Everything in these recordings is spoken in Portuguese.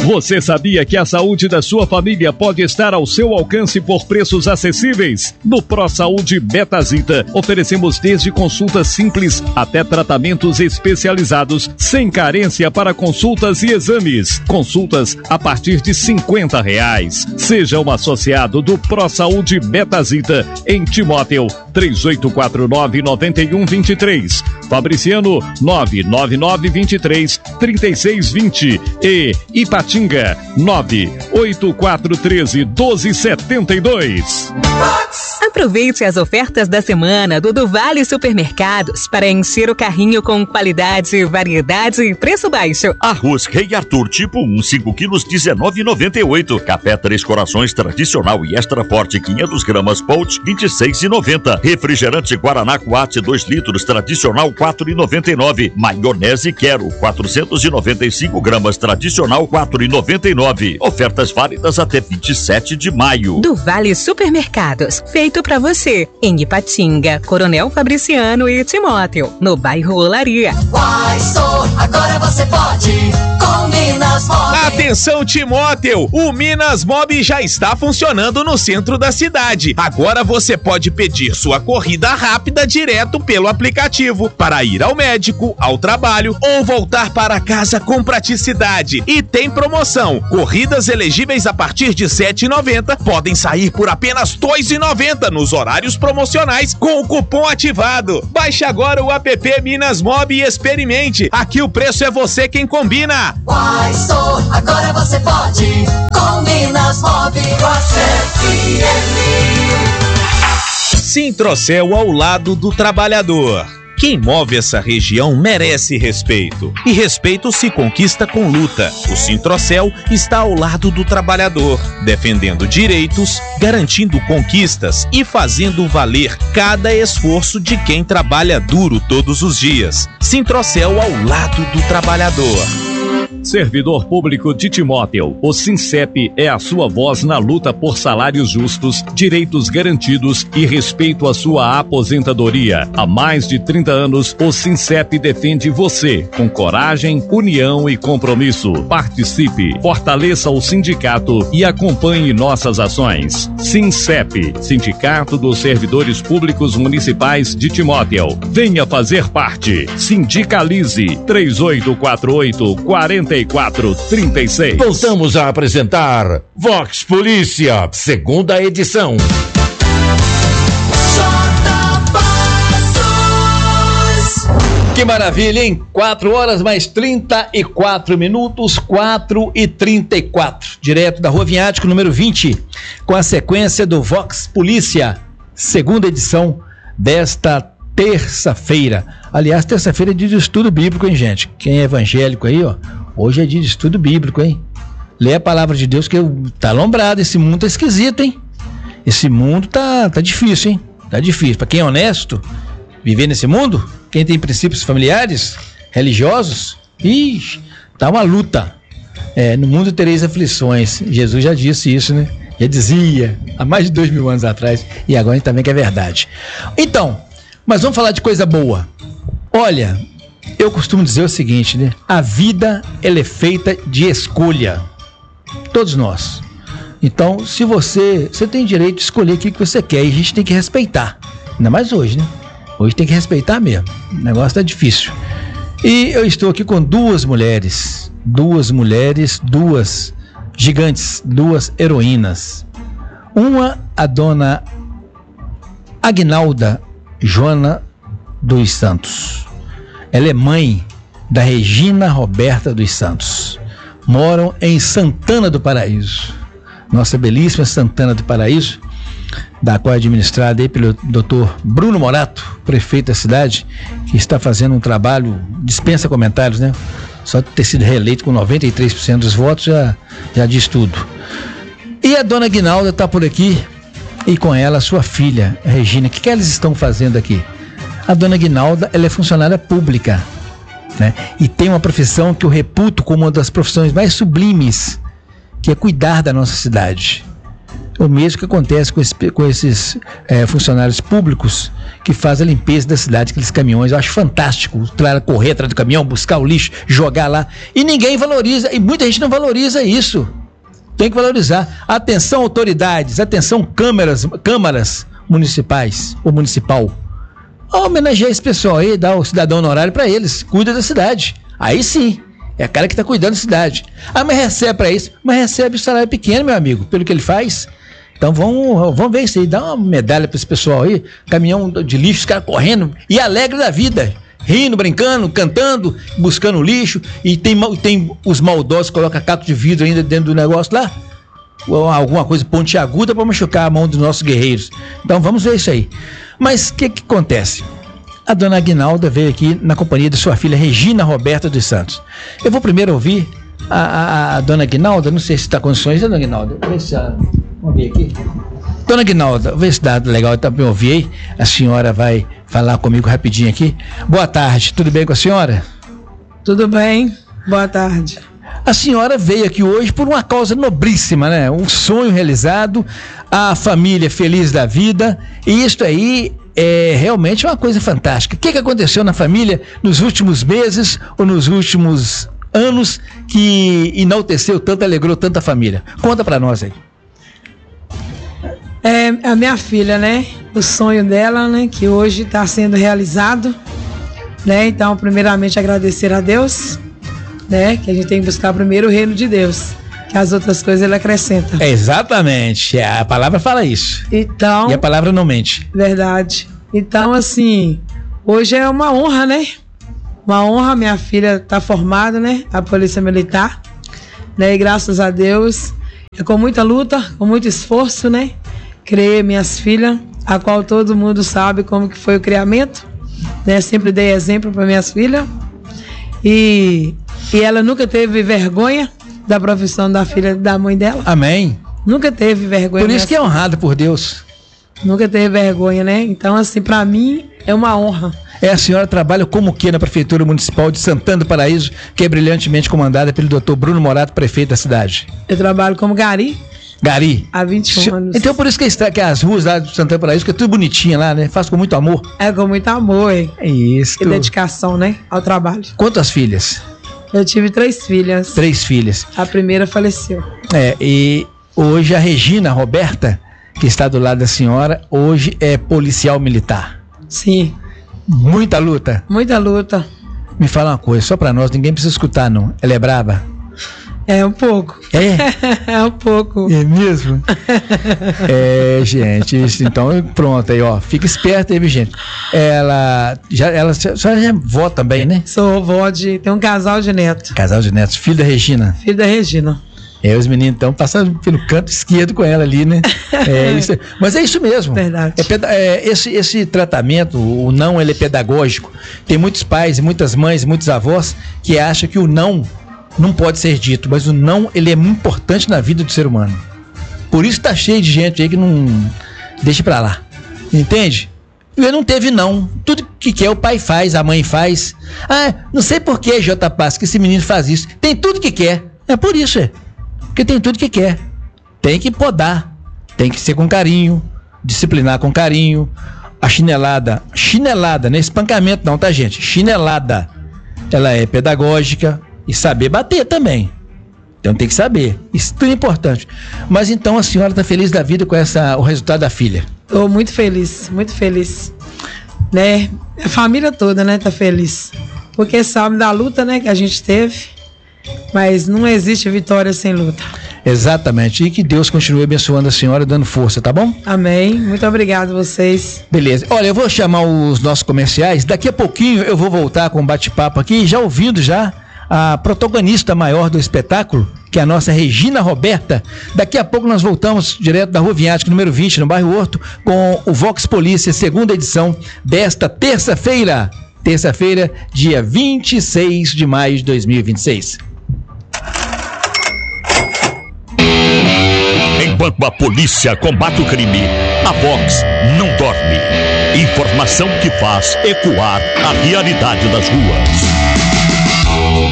Você sabia que a saúde da sua família pode estar ao seu alcance por preços acessíveis? No ProSaúde Betazita, oferecemos desde consultas simples até tratamentos especializados, sem carência para consultas e exames. Consultas a partir de R$50. Seja um associado do ProSaúde Betazita em Timóteo 3849-9123. Fabriciano 99923-3620 e Ipatinga 98413-1272. Aproveite as ofertas da semana do Vale Supermercados para encher o carrinho com qualidade, variedade e preço baixo. Arroz Rei Arthur tipo 1, 5 quilos, R$19,98. Café Três Corações tradicional e extra forte, 500 gramas, Pout, R$26,90. Refrigerante Guaraná Coate, 2 litros, tradicional, R$4,99. Maionese Quero, 495 gramas, tradicional, R$4,99. Ofertas válidas até 27 de maio. Do Vale Supermercados, feito pra você, em Ipatinga, Coronel Fabriciano e Timóteo, no bairro Olaria. Agora você pode com Minas Mob. Atenção, Timóteo! O Minas Mob já está funcionando no centro da cidade. Agora você pode pedir sua corrida rápida direto pelo aplicativo para ir ao médico, ao trabalho ou voltar para casa com praticidade. E tem promoção. Corridas elegíveis a partir de R$ 7,90 podem sair por apenas R$ 2,90 nos horários promocionais com o cupom ativado. Baixe agora o app Minas Mob e experimente. Aqui o preço é você quem combina. Agora você pode com Minas Mob. Sintrocel ao lado do trabalhador. Quem move essa região merece respeito. E respeito se conquista com luta. O Sintrocel está ao lado do trabalhador, defendendo direitos, garantindo conquistas e fazendo valer cada esforço de quem trabalha duro todos os dias. Sintrocel ao lado do trabalhador. Servidor público de Timóteo, o Sincep é a sua voz na luta por salários justos, direitos garantidos e respeito à sua aposentadoria. Há mais de 30 anos, o Sincep defende você, com coragem, união e compromisso. Participe, fortaleça o sindicato e acompanhe nossas ações. Sincep, Sindicato dos Servidores Públicos Municipais de Timóteo. Venha fazer parte. Sindicalize 3848-4436. Voltamos a apresentar Vox Polícia, segunda edição. Que maravilha, hein? 4 horas mais 34 minutos, 4h34. Direto da Rua Vinhático, número 20, com a sequência do Vox Polícia, segunda edição desta terça-feira. Aliás, terça-feira é dia de estudo bíblico, hein, gente? Quem é evangélico aí, ó, hoje é dia de estudo bíblico, hein? Lê a palavra de Deus, que tá alombrado. Esse mundo tá esquisito, hein? Esse mundo tá difícil, hein? Tá difícil. Pra quem é honesto, viver nesse mundo, quem tem princípios familiares, religiosos, tá uma luta. No mundo tereis aflições. Jesus já disse isso, né? Já dizia, há mais de 2000 anos atrás, e agora a gente também que é verdade. Então, mas vamos falar de coisa boa. Olha, eu costumo dizer o seguinte, né? A vida, ela é feita de escolha. Todos nós. Então, se você tem direito de escolher aquilo que você quer, e a gente tem que respeitar. Ainda mais hoje, né? Hoje tem que respeitar mesmo. O negócio tá difícil. E eu estou aqui com duas mulheres, duas gigantes, duas heroínas. Uma, a dona Aguinalda Joana dos Santos. Ela é mãe da Regina Roberta dos Santos. Moram em Santana do Paraíso. Nossa belíssima Santana do Paraíso, da qual é administrada aí pelo Dr. Bruno Morato, prefeito da cidade, que está fazendo um trabalho, dispensa comentários, né? Só ter sido reeleito com 93% dos votos já diz tudo. E a dona Aguinalda está por aqui, e com ela a sua filha, a Regina. O que elas estão fazendo aqui? A dona Aguinalda, ela é funcionária pública, né? E tem uma profissão que eu reputo como uma das profissões mais sublimes, que é cuidar da nossa cidade. O mesmo que acontece com esses funcionários públicos que fazem a limpeza da cidade, aqueles caminhões. Eu acho fantástico correr atrás do caminhão, buscar o lixo, jogar lá. E ninguém valoriza, e muita gente não valoriza isso. Tem que valorizar. Atenção, autoridades, atenção, câmaras municipais ou municipal. Homenagear esse pessoal aí, dar o cidadão honorário para eles, cuida da cidade. Aí sim, é a cara que está cuidando da cidade. Mas recebe para isso, mas recebe o salário pequeno, meu amigo, pelo que ele faz. Então vamos ver isso aí, dá uma medalha para esse pessoal aí, caminhão de lixo, os caras correndo e alegre da vida. Rindo, brincando, cantando, buscando lixo. E tem os maldosos que colocam caco de vidro ainda dentro do negócio lá. Ou alguma coisa pontiaguda para machucar a mão dos nossos guerreiros. Então vamos ver isso aí. Mas o que acontece? A dona Aguinalda veio aqui na companhia de sua filha Regina Roberta dos Santos. Eu vou primeiro ouvir a dona Aguinalda, não sei se está com condições, né, dona Aguinalda? Vamos ver aqui. Dona Aguinalda, vê se dá legal, eu também ouvi aí. A senhora vai falar comigo rapidinho aqui. Boa tarde, tudo bem com a senhora? Tudo bem, boa tarde. A senhora veio aqui hoje por uma causa nobríssima, né? Um sonho realizado, a família feliz da vida, e isso aí é realmente uma coisa fantástica. O que aconteceu na família nos últimos meses ou nos últimos anos que enalteceu tanto, alegrou tanta família? Conta pra nós aí. É a minha filha, né? O sonho dela, né? Que hoje está sendo realizado, né? Então, primeiramente, agradecer a Deus, né? Que a gente tem que buscar primeiro o reino de Deus, que as outras coisas Ele acrescenta. Exatamente, a palavra fala isso. Então, e a palavra não mente. Verdade. Então, assim, hoje é uma honra, né? Uma honra, minha filha tá formada, né? A Polícia Militar, né? E graças a Deus, é com muita luta, com muito esforço, né? Criei minhas filhas, a qual todo mundo sabe como que foi o criamento, né? Sempre dei exemplo para minhas filhas. E ela nunca teve vergonha da profissão da filha da mãe dela. Amém. Nunca teve vergonha. Por isso que é honrada por Deus. Nunca teve vergonha, né? Então, assim, para mim é uma honra. A senhora trabalha como que na Prefeitura Municipal de Santana do Paraíso, que é brilhantemente comandada pelo Dr. Bruno Morato, prefeito da cidade? Eu trabalho como gari. Gari? Há 21 anos. Então por isso que as ruas lá de Santana do Paraíso, que é tudo bonitinha lá, né? Faz com muito amor. É, com muito amor, hein? É isso. E dedicação, né? Ao trabalho. Quantas filhas? Eu tive 3 filhas. 3 filhas. A primeira faleceu. E hoje a Regina Roberta, que está do lado da senhora, hoje é policial militar. Sim. Muita luta? Muita luta. Me fala uma coisa, só pra nós, ninguém precisa escutar não. Ela é braba? É um pouco. É? É um pouco. É mesmo? Gente, então pronto aí, ó. Fica esperta aí, gente. A senhora já é vó também, né? Sou vó tem um casal de netos. Casal de netos, filho da Regina? Filho da Regina. Os meninos então passam pelo canto esquerdo com ela ali, né? Mas é isso mesmo. Verdade. Esse tratamento, o não, ele é pedagógico. Tem muitos pais, muitas mães, muitos avós que acham que o não pode ser dito, mas o não, ele é muito importante na vida do ser humano. Por isso tá cheio de gente aí que não deixa pra lá. Entende? Ele não teve não. Tudo que quer o pai faz, a mãe faz. Não sei por que, J. Paz, que esse menino faz isso. Tem tudo que quer. É por isso, Porque tem tudo que quer. Tem que podar. Tem que ser com carinho. Disciplinar com carinho. A chinelada, não é espancamento não, tá, gente? Chinelada, ela é pedagógica e saber bater também. Então tem que saber. Isso tudo é importante. Mas então a senhora está feliz da vida com o resultado da filha? Estou muito feliz, né? A família toda, né, tá feliz. Porque sabe da luta, né, que a gente teve. Mas não existe vitória sem luta. Exatamente. E que Deus continue abençoando a senhora e dando força, tá bom? Amém. Muito obrigado a vocês. Beleza. Olha, eu vou chamar os nossos comerciais. Daqui a pouquinho eu vou voltar com um bate-papo aqui, já ouvindo a protagonista maior do espetáculo, que é a nossa Regina Roberta. Daqui a pouco nós voltamos direto da Rua Vinhática, número 20, no bairro Horto, com o Vox Polícia, segunda edição desta terça-feira. Terça-feira, dia 26 de maio de 2026. Enquanto a polícia combate o crime, a Vox não dorme. Informação que faz ecoar a realidade das ruas.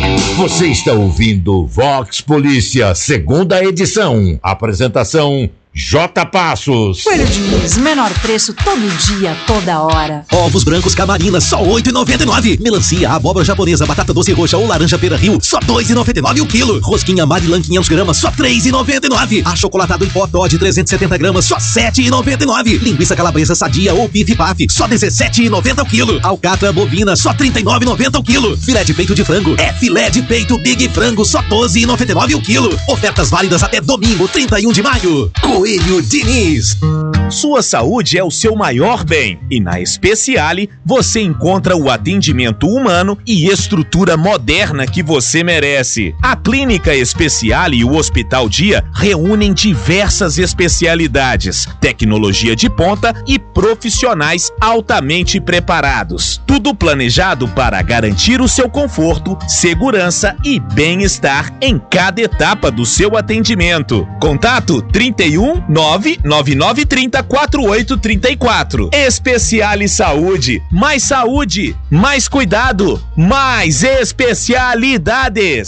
Você está ouvindo Vox Polícia, segunda edição. Apresentação, J Passos. Coelho Diniz, menor preço todo dia, toda hora. Ovos brancos Camarina, só R$ 8,99. Melancia, abóbora japonesa, batata doce roxa ou laranja Pera Rio, só R$ 2,99 o quilo. Rosquinha Marilan 500 gramas, só R$ 3,99. Achocolatado em pó Toddy 370 gramas, só R$ 7,99. Linguiça calabresa sadia ou bife paf, só R$ 17,90 o quilo. Alcatra bovina, só R$ 39,90 o quilo. Filé de peito de frango, filé de peito Big Frango, só R$ 12,99 o quilo. Ofertas válidas até domingo, 31 de maio. Coelho Diniz. Sua saúde é o seu maior bem e na Speciale você encontra o atendimento humano e estrutura moderna que você merece. A Clínica Speciale e o Hospital Dia reúnem diversas especialidades, tecnologia de ponta e profissionais altamente preparados. Tudo planejado para garantir o seu conforto, segurança e bem-estar em cada etapa do seu atendimento. Contato 31 99930 4834. Speciale Saúde. Mais saúde, mais cuidado, mais especialidades.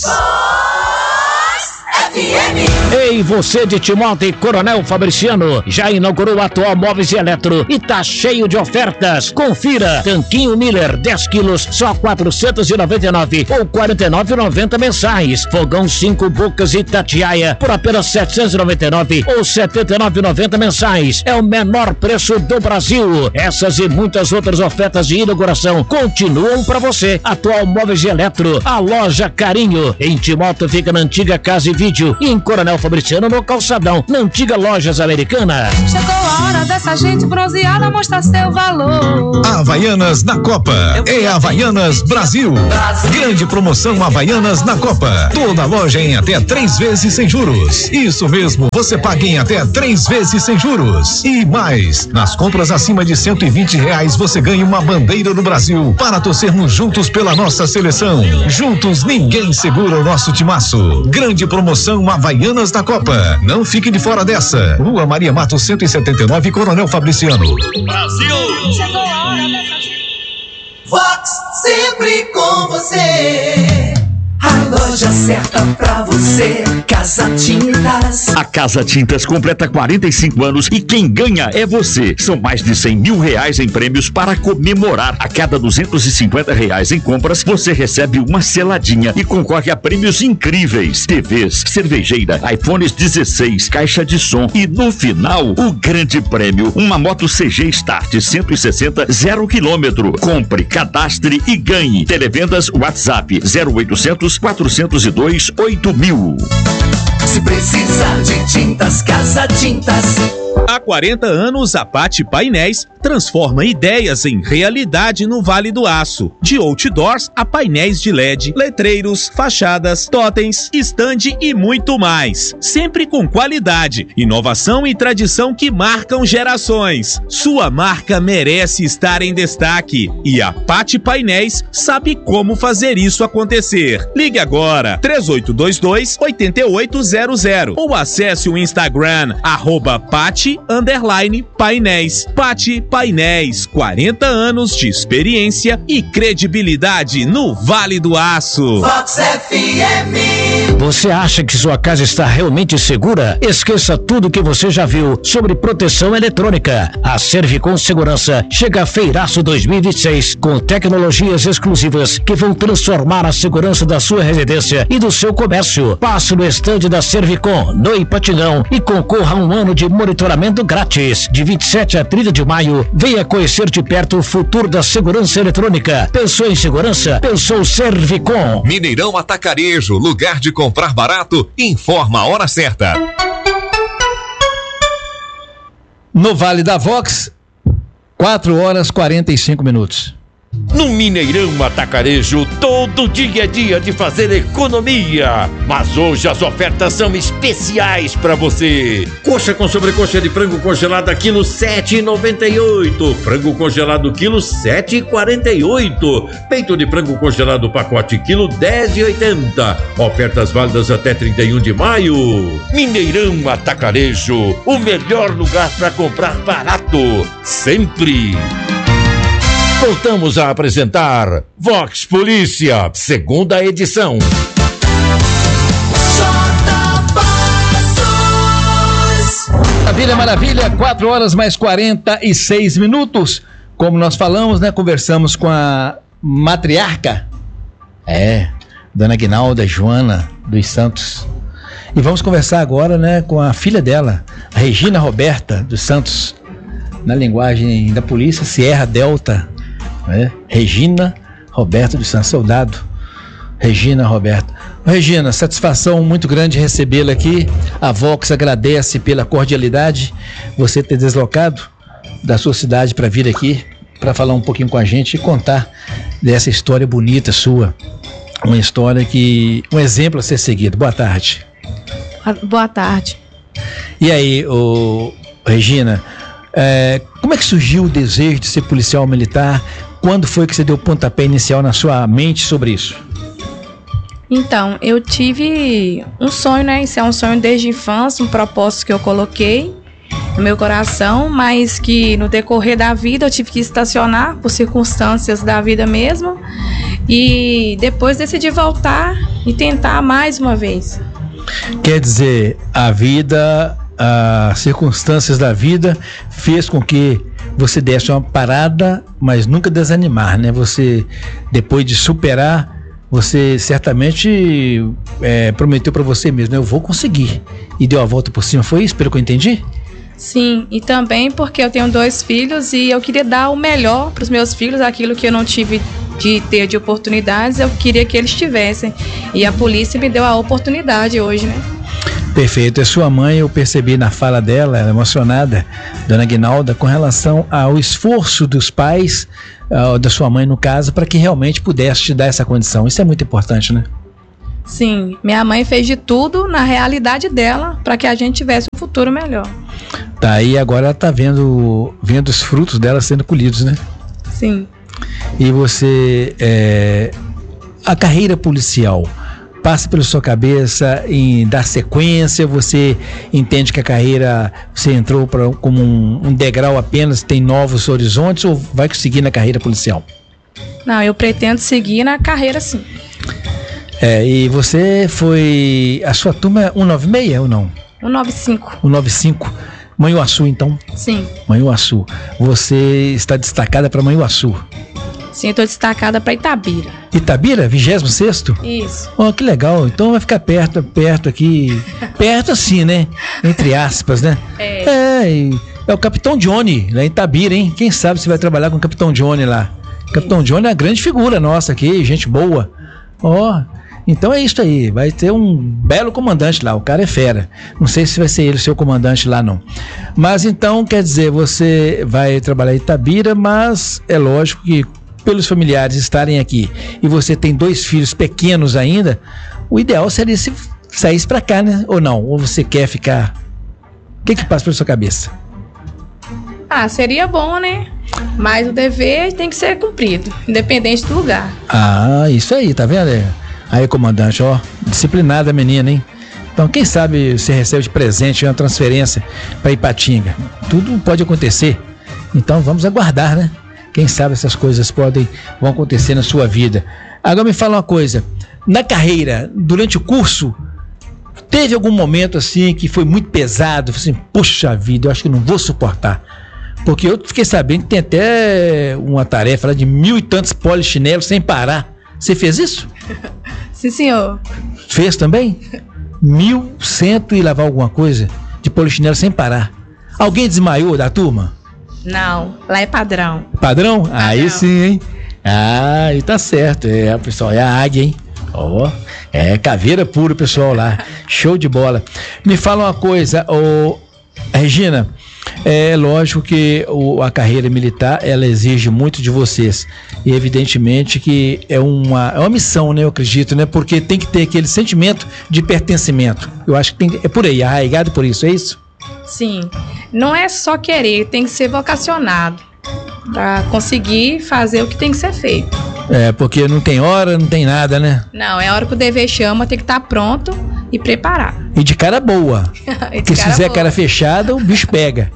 Ei, você de Timóteo e Coronel Fabriciano, já inaugurou a atual Móveis e Eletro e tá cheio de ofertas. Confira, tanquinho Miller 10 quilos, só 499 ou 49,90 mensais. Fogão 5 bocas Itatiaia por apenas 799 ou 79,90 mensais. É o menor preço do Brasil. Essas e muitas outras ofertas de inauguração continuam para você. Atual Móveis e Eletro, a loja Carinho. Em Timóteo fica na antiga Casa e Vídeo e em Coronel Fabriciano no Calçadão, na antiga Lojas Americana. Chegou a hora dessa gente bronzeada mostrar seu valor. Havaianas na Copa. É Havaianas Brasil. Grande promoção Havaianas na Copa. Toda loja em até 3 vezes sem juros. Isso mesmo, você paga em até 3 vezes sem juros. E mais, nas compras acima de R$120 você ganha uma bandeira do Brasil para torcermos juntos pela nossa seleção. Juntos ninguém segura o nosso timaço. Grande promoção Havaianas da Copa. Não fique de fora dessa. Rua Maria Matos 179, Coronel Fabriciano. Brasil! Chegou a hora dessa... Vox sempre com você. A loja certa pra você, Casa Tintas. A Casa Tintas completa 45 anos e quem ganha é você. São mais de R$100 mil em prêmios para comemorar. A cada R$250 em compras, você recebe uma seladinha e concorre a prêmios incríveis. TVs, cervejeira, iPhones 16, caixa de som e no final, o grande prêmio, uma moto CG Start 160 0 km. Compre, cadastre e ganhe. Televendas WhatsApp 0800 402 8000. Se precisar de tintas, Casa Tintas. Há 40 anos, a Pati Painéis transforma ideias em realidade no Vale do Aço. De outdoors a painéis de LED, letreiros, fachadas, totens, stand e muito mais. Sempre com qualidade, inovação e tradição que marcam gerações. Sua marca merece estar em destaque. E a Pati Painéis sabe como fazer isso acontecer. Ligue agora, 3822-8800 ou acesse o Instagram, @Pati_Painéis. Pati Painéis, 40 anos de experiência e credibilidade no Vale do Aço. Vox FM. Você acha que sua casa está realmente segura? Esqueça tudo que você já viu sobre proteção eletrônica. A Servicom Segurança chega a Feiraço 2026 com tecnologias exclusivas que vão transformar a segurança da sua residência e do seu comércio. Passe no estande da Servicom, no Ipatingão, e concorra a um ano de monitoramento grátis. De 27 a 30 de maio, venha conhecer de perto o futuro da segurança eletrônica. Pensou em segurança? Pensou Servicom. Mineirão Atacarejo, lugar de comprar barato, informa a hora certa. No Vale da Vox, 4h45. No Mineirão Atacarejo, todo dia é dia de fazer economia. Mas hoje as ofertas são especiais para você. Coxa com sobrecoxa de frango congelada quilo 7,98. Frango congelado quilo 7,48. Peito de frango congelado pacote quilo 10,80. Ofertas válidas até 31 de maio. Mineirão Atacarejo, o melhor lugar para comprar barato. Sempre. Voltamos a apresentar Vox Polícia, segunda edição. Maravilha, maravilha. 4 horas mais 46 minutos. Como nós falamos, né? Conversamos com a matriarca. Dona Aguinalda Joana dos Santos. E vamos conversar agora, né? Com a filha dela, a Regina Roberta dos Santos. Na linguagem da polícia, Sierra Delta. Né? Regina Roberta dos Santos, soldado. Regina Roberta. Regina, satisfação muito grande recebê-la aqui. A Vox agradece pela cordialidade, você ter deslocado da sua cidade para vir aqui, para falar um pouquinho com a gente e contar dessa história bonita sua. Uma história um exemplo a ser seguido. Boa tarde. Boa tarde. E aí, Regina, como é que surgiu o desejo de ser policial militar? Quando foi que você deu o pontapé inicial na sua mente sobre isso? Então, eu tive um sonho, né? Isso é um sonho desde a infância, um propósito que eu coloquei no meu coração, mas que no decorrer da vida eu tive que estacionar por circunstâncias da vida mesmo. E depois decidi voltar e tentar mais uma vez. Quer dizer, a vida, as circunstâncias da vida fez com que você desse uma parada, mas nunca desanimar, né? Você, depois de superar, você certamente prometeu para você mesmo, né? Eu vou conseguir. E deu a volta por cima, foi isso, pelo que eu entendi? Sim, e também porque eu tenho 2 filhos e eu queria dar o melhor para os meus filhos, aquilo que eu não tive de oportunidades, eu queria que eles tivessem. E a polícia me deu a oportunidade hoje, né? Perfeito. É sua mãe, eu percebi na fala dela, ela emocionada, Dona Aguinalda, com relação ao esforço dos pais, da sua mãe no caso, para que realmente pudesse te dar essa condição. Isso é muito importante, né? Sim, minha mãe fez de tudo na realidade dela para que a gente tivesse um futuro melhor. Tá, e agora ela tá vendo os frutos dela sendo colhidos, né? Sim. E você, a carreira policial passa pela sua cabeça em dar sequência? Você entende que a carreira, você entrou como um degrau apenas, tem novos horizontes, ou vai seguir na carreira policial? Não, eu pretendo seguir na carreira, sim. E você foi, a sua turma é 196 ou não? 195. 195. Manhuaçu, então? Sim. Manhuaçu. Você está destacada para Manhuaçu? Sim, eu estou destacada para Itabira. Itabira? 26º? Isso. Oh, que legal. Então vai ficar perto aqui. Perto assim, né? Entre aspas, né? É o Capitão Johnny, lá em Itabira, hein? Quem sabe você vai trabalhar com o Capitão Johnny lá. Capitão Johnny é uma grande figura nossa aqui, gente boa. Então é isso aí, vai ter um belo comandante lá, o cara é fera. Não sei se vai ser ele o seu comandante lá, não. Mas então, quer dizer, você vai trabalhar em Itabira, mas é lógico que pelos familiares estarem aqui e você tem 2 filhos pequenos ainda, o ideal seria se saísse pra cá, né? Ou não? Ou você quer ficar... O que passa pela sua cabeça? Seria bom, né? Mas o dever tem que ser cumprido, independente do lugar. Isso aí, tá vendo? Aí, comandante, disciplinada a menina, hein? Então, quem sabe você recebe de presente uma transferência para Ipatinga. Tudo pode acontecer. Então, vamos aguardar, né? Quem sabe essas coisas vão acontecer na sua vida. Agora me fala uma coisa. Na carreira, durante o curso, teve algum momento assim que foi muito pesado? Assim, puxa vida, eu acho que não vou suportar. Porque eu fiquei sabendo que tem até uma tarefa lá de 1.000 e tantos polichinelos sem parar. Você fez isso? Sim, senhor. Fez também? 1.100 e lavar alguma coisa de polichinelo sem parar. Alguém desmaiou da turma? Não, lá é padrão. Padrão? Aí sim, hein? Aí tá certo. Pessoal, é a águia, hein? Caveira pura, pessoal lá. Show de bola. Me fala uma coisa, Regina. É lógico que a carreira militar, ela exige muito de vocês. E evidentemente que é uma missão, né? Eu acredito, né? Porque tem que ter aquele sentimento de pertencimento. Eu acho que é por aí, arraigado por isso, é isso? Sim. Não é só querer, tem que ser vocacionado para conseguir fazer o que tem que ser feito. Porque não tem hora, não tem nada, né? Não, é a hora que o dever chama, tem que estar pronto e preparado. E de cara boa. Porque se fizer cara fechada, o bicho pega.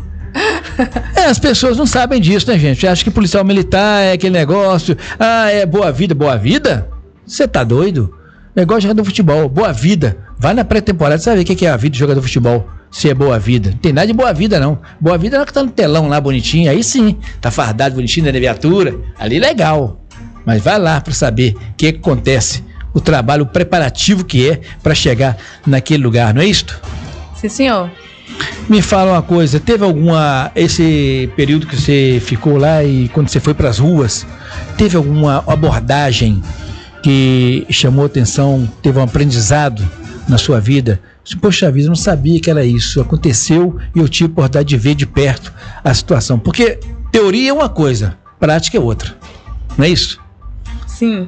As pessoas não sabem disso, né, gente? Acha que policial militar é aquele negócio. É boa vida, boa vida? Você tá doido? Negócio de jogador de futebol, boa vida. Vai na pré-temporada, você vai ver o que é a vida de jogador de futebol. se é boa vida. Não tem nada de boa vida, não. Boa vida é que tá no telão lá bonitinho, aí sim, tá fardado bonitinho na viatura, ali legal. Mas vai lá para saber o que acontece, o trabalho preparativo que é para chegar naquele lugar, não é isto? Sim, senhor. Me fala uma coisa, teve esse período que você ficou lá e quando você foi para as ruas, teve alguma abordagem que chamou atenção, teve um aprendizado na sua vida? Poxa vida, eu não sabia que era isso, aconteceu e eu tive a oportunidade de ver de perto a situação, porque teoria é uma coisa, prática é outra, não é isso? Sim.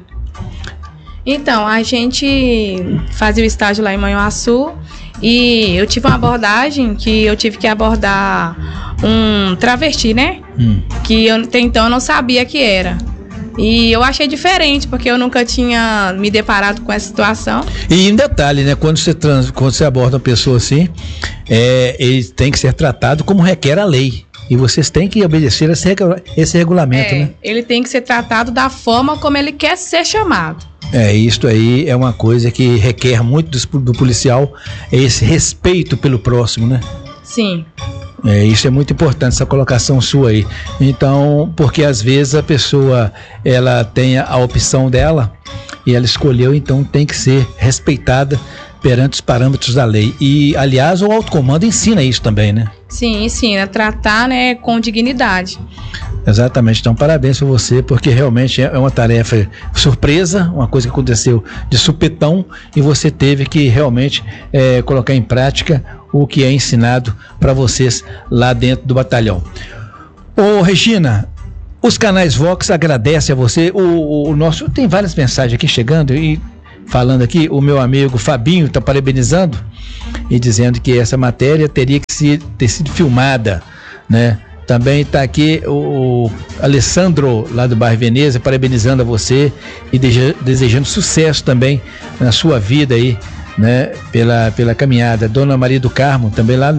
Então, a gente fazia o estágio lá em Manhuaçu e eu tive uma abordagem que eu tive que abordar um travesti, né? Que eu até então eu não sabia que era. E eu achei diferente, porque eu nunca tinha me deparado com essa situação. E em detalhe, né? Quando você aborda uma pessoa assim, ele tem que ser tratado como requer a lei. E vocês têm que obedecer esse regulamento, né? Ele tem que ser tratado da forma como ele quer ser chamado. Isto aí é uma coisa que requer muito do policial, esse respeito pelo próximo, né? Sim. Isso é muito importante, essa colocação sua aí. Então, porque às vezes a pessoa, ela tem a opção dela e ela escolheu, então tem que ser respeitada perante os parâmetros da lei. E, aliás, o alto comando ensina isso também, né? Sim, ensina a tratar, né, com dignidade. Exatamente, então parabéns para você, porque realmente é uma tarefa surpresa, uma coisa que aconteceu de supetão e você teve que realmente colocar em prática o que é ensinado para vocês lá dentro do batalhão. Ô Regina, os canais Vox agradecem a você, o nosso, tem várias mensagens aqui chegando e falando aqui, o meu amigo Fabinho está parabenizando e dizendo que essa matéria teria que ter sido filmada, né? Também está aqui o Alessandro, lá do bairro Veneza, parabenizando a você e desejando sucesso também na sua vida aí, né? Pela caminhada. Dona Maria do Carmo, também lá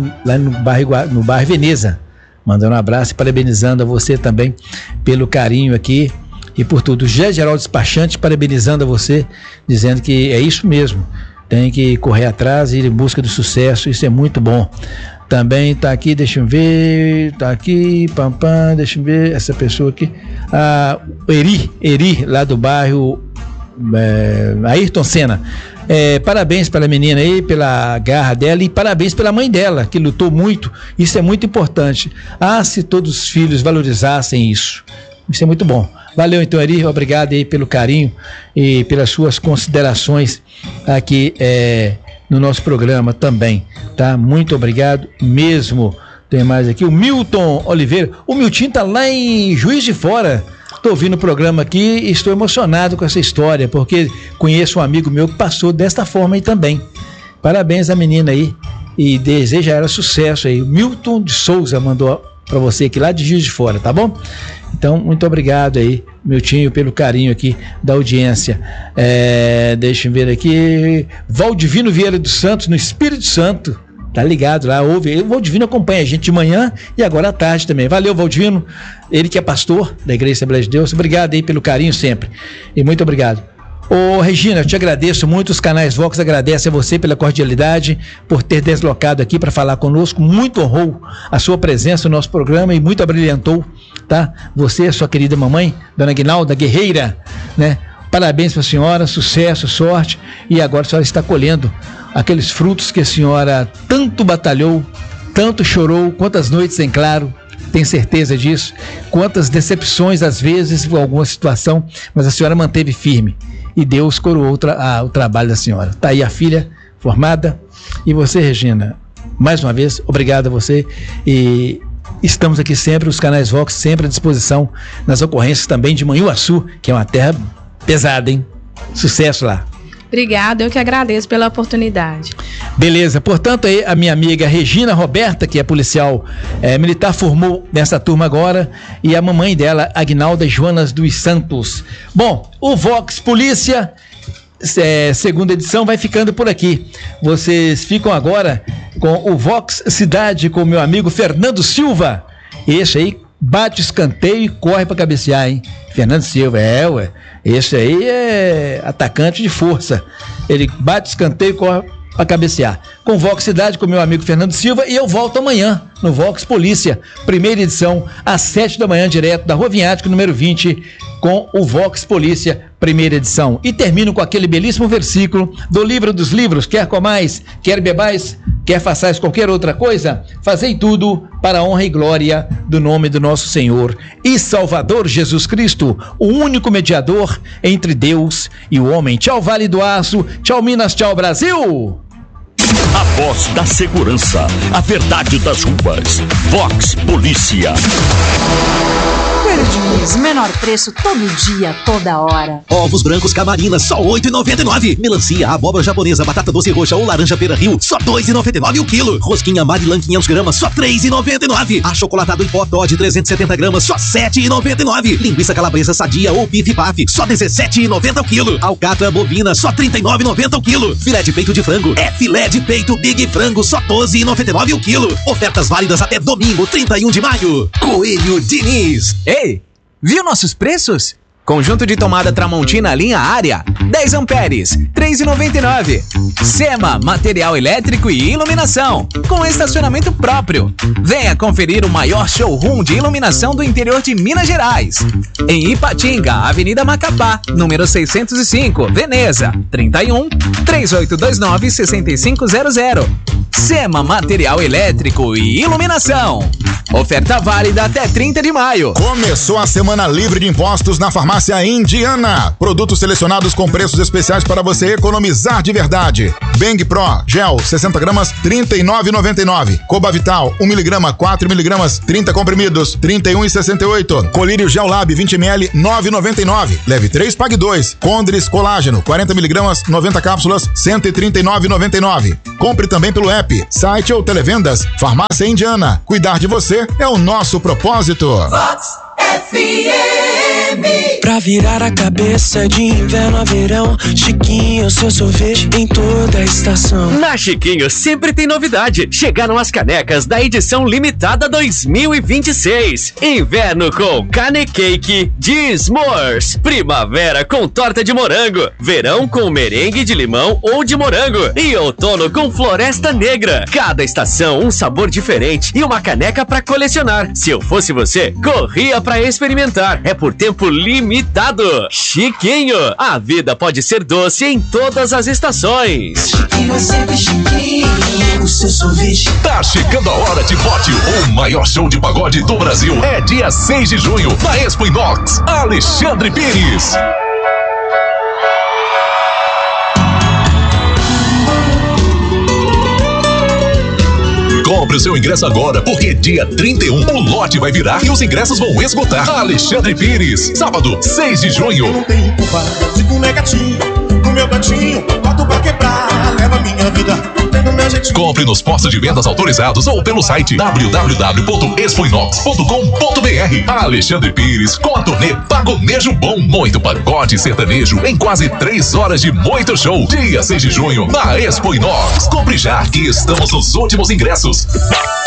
no bairro Veneza, mandando um abraço e parabenizando a você também pelo carinho aqui e por tudo. José Geraldo Despachante, parabenizando a você, dizendo que é isso mesmo, tem que correr atrás e ir em busca do sucesso, isso é muito bom. Também tá aqui, deixa eu ver, tá aqui, deixa eu ver, essa pessoa aqui, Eri, lá do bairro Ayrton Senna. Parabéns pela menina aí, pela garra dela e parabéns pela mãe dela, que lutou muito, isso é muito importante. Se todos os filhos valorizassem isso é muito bom. Valeu então, Eri, obrigado aí pelo carinho e pelas suas considerações aqui no nosso programa também, tá? Muito obrigado mesmo. Tem mais aqui, o Milton Oliveira. O Milton tá lá em Juiz de Fora. Tô ouvindo o programa aqui e estou emocionado com essa história, porque conheço um amigo meu que passou desta forma aí também. Parabéns à menina aí e desejo a ela sucesso aí. O Milton de Souza mandou para você aqui lá de Juiz de Fora, tá bom? Então, muito obrigado aí, Miltinho, pelo carinho aqui da audiência. Deixa eu ver aqui. Valdivino Vieira dos Santos, no Espírito Santo. Tá ligado lá, ouve. O Valdivino acompanha a gente de manhã e agora à tarde também. Valeu, Valdivino. Ele que é pastor da Igreja Assembleia de Deus. Obrigado aí pelo carinho sempre. E muito obrigado. Ô Regina, eu te agradeço muito, os canais Vox agradecem a você pela cordialidade, por ter deslocado aqui para falar conosco, muito honrou a sua presença no nosso programa e muito abrilhantou, tá? Você, sua querida mamãe, Dona Guinalda Guerreira, né? Parabéns para a senhora, sucesso, sorte, e agora a senhora está colhendo aqueles frutos que a senhora tanto batalhou, tanto chorou, quantas noites em claro, tenho certeza disso, quantas decepções às vezes por alguma situação, mas a senhora manteve firme. E Deus coroou o trabalho da senhora. Está aí a filha formada. E você, Regina, mais uma vez, obrigado a você. E estamos aqui sempre, os canais Vox, sempre à disposição, nas ocorrências também de Manhuaçu, que é uma terra pesada, hein? Sucesso lá. Obrigada, eu que agradeço pela oportunidade. Beleza, portanto aí a minha amiga Regina Roberta, que é policial militar, formou nessa turma agora, e a mamãe dela, Aguinalda Joanas dos Santos. Bom, o Vox Polícia, segunda edição, vai ficando por aqui. Vocês ficam agora com o Vox Cidade, com o meu amigo Fernando Silva. Esse aí bate o escanteio e corre para cabecear, hein? Fernando Silva, esse aí é atacante de força. Ele bate o escanteio e corre para cabecear. Com Vox Cidade, com meu amigo Fernando Silva, e eu volto amanhã no Vox Polícia, primeira edição, às 7 da manhã, direto da Rua Vinhático, número 20, com o Vox Polícia, primeira edição. E termino com aquele belíssimo versículo do livro dos livros: quer comais, quer bebais, quer façais qualquer outra coisa, fazei tudo para a honra e glória do nome do nosso Senhor e Salvador Jesus Cristo, o único mediador entre Deus e o homem. Tchau, Vale do Aço, tchau, Minas, tchau, Brasil! A voz da segurança, a verdade das ruas. Vox Polícia. Verdes, menor preço todo dia, toda hora. Ovos brancos Camarina, só R$ 8,99. Melancia, abóbora japonesa, batata doce roxa ou laranja Pera Rio, só R$ 2,99 o quilo. Rosquinha Marilan 500 gramas, só R$ 3,99. Achocolatado em pó Toddy 370 gramas, só R$ 7,99. Linguiça calabresa sadia ou bife paf, só R$ 17,90 o quilo. Alcatra bovina, só R$ 39,90 o quilo. Filé de peito de frango, é filé de peito Big Frango, só R$ 12,99 o quilo. Ofertas válidas até domingo, 31 de maio. Coelho Diniz. Ei, viu nossos preços? Conjunto de tomada Tramontina linha Área, 10 amperes, R$ 3,99. Sema, material elétrico e iluminação, com estacionamento próprio. Venha conferir o maior showroom de iluminação do interior de Minas Gerais. Em Ipatinga, Avenida Macapá, número 605, Veneza, 31-3829-6500. Sema, material elétrico e iluminação. Oferta válida até 30 de maio. Começou a semana livre de impostos na Farmácia Indiana. Produtos selecionados com preços especiais para você economizar de verdade. Bang Pro, gel, 60 gramas, R$ 39,99. Coba Vital, 1 mg, 4 mg, 30 comprimidos, R$ 31,68. Colírio Gel Lab, 20 ml, R$ 9,99. Leve 3, pague 2. Condres Colágeno, 40 mg, 90 cápsulas, R$ 139,99. Compre também pelo app, site ou televendas. Farmácia Indiana. Cuidar de você é o nosso propósito. Vox FM. Pra virar a cabeça de inverno a verão, Chiquinho, seu sorvete em toda a estação. Na Chiquinho sempre tem novidade. Chegaram as canecas da edição limitada 2026. Inverno com Cane Cake de S'mores. Primavera com torta de morango. Verão com merengue de limão ou de morango. E outono com Floresta Negra. Cada estação um sabor diferente e uma caneca pra colecionar. Se eu fosse você, corria pra experimentar. É por tempo limitado. Chiquinho, a vida pode ser doce em todas as estações. Chiquinho é sempre chiquinho, o seu sorvete. Tá chegando a hora de Bote, o maior show de pagode do Brasil. É dia 6 de junho, na Expo Inox. Alexandre Pires. Compre o seu ingresso agora, porque dia 31 o lote vai virar e os ingressos vão esgotar. Alexandre Pires, sábado, 6 de junho. Eu não tenho culpa, fico negatinho, no meu cantinho, boto pra quebrar, leva minha vida, pega o meu jeitinho. Compre nos postos de vendas autorizados ou pelo site www.expoinox.com.br. Alexandre Pires com a turnê Pagonejo Bom. Muito pagode sertanejo em quase 3 horas de muito show. Dia 6 de junho, na Expo Inox. Compre já, que estamos nos últimos ingressos.